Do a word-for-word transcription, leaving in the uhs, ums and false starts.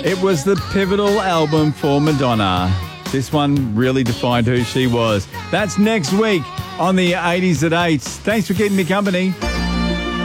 It was the pivotal album for Madonna. This one really defined who she was. That's next week on the eighties at eight. Thanks for keeping me company.